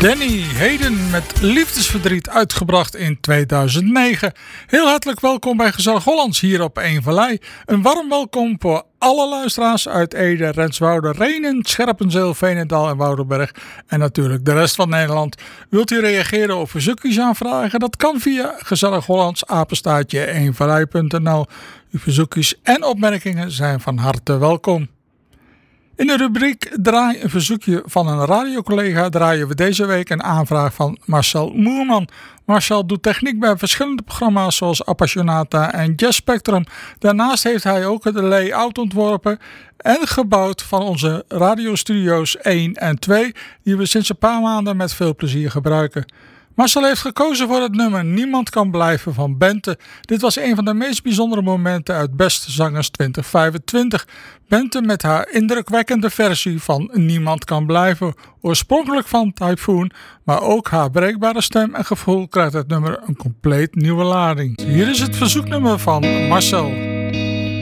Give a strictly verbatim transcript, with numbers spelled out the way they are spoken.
Danny Hayden met Liefdesverdriet, uitgebracht in tweeduizend negen. Heel hartelijk welkom bij Gezellig Hollands hier op één Vallei. Een warm welkom voor alle luisteraars uit Ede, Renswoude, Rhenen, Scherpenzeel, Veenendaal en Woudenberg. En natuurlijk de rest van Nederland. Wilt u reageren of verzoekjes aanvragen? Dat kan via Gezellig Hollands, apenstaartje één vallei punt n l. Uw verzoekjes en opmerkingen zijn van harte welkom. In de rubriek Draai een verzoekje van een radiocollega draaien we deze week een aanvraag van Marcel Moerman. Marcel doet techniek bij verschillende programma's zoals Appassionata en Jazz Spectrum. Daarnaast heeft hij ook de layout ontworpen en gebouwd van onze radiostudio's één en twee, die we sinds een paar maanden met veel plezier gebruiken. Marcel heeft gekozen voor het nummer Niemand kan blijven van Bente. Dit was een van de meest bijzondere momenten uit Beste Zangers twintig vijfentwintig. Bente met haar indrukwekkende versie van Niemand kan blijven. Oorspronkelijk van Typhoon, maar ook haar breekbare stem en gevoel krijgt het nummer een compleet nieuwe lading. Hier is het verzoeknummer van Marcel.